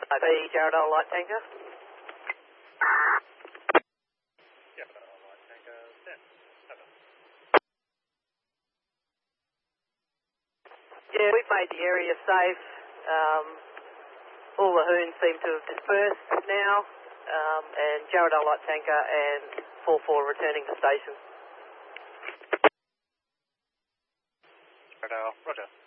The Jaredale Light Tanker. Jaredale Light Tanker, stand. Over. Yeah, we've made the area safe. All the hoons seem to have dispersed now, and Jaredale Light Tanker and 4-4 returning to station. Jaredale, roger.